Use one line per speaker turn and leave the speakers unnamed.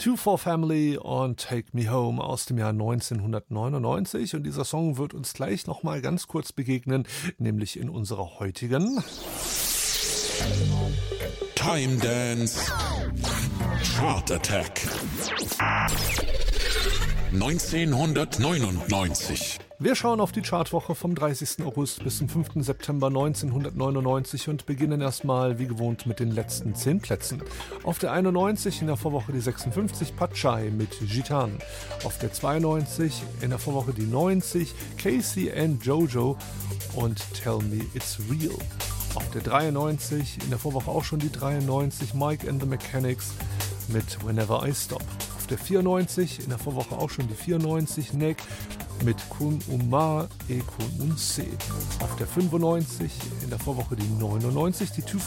Two for Family und Take Me Home aus dem Jahr 1999. Und dieser Song wird uns gleich nochmal ganz kurz begegnen, nämlich in unserer heutigen
Time Dance Chart Attack 1999.
Wir schauen auf die Chartwoche vom 30. August bis zum 5. September 1999 und beginnen erstmal wie gewohnt mit den letzten 10 Plätzen. Auf der 91 in der Vorwoche die 56 Pachai mit Gitan. Auf der 92 in der Vorwoche die 90 Casey and Jojo und Tell Me It's Real. Auf der 93 in der Vorwoche auch schon die 93 Mike and the Mechanics mit Whenever I Stop. Auf der 94 in der Vorwoche auch schon die 94 Nick mit Kun Umar e Kun Unse. Auf der 95 in der Vorwoche die 99 die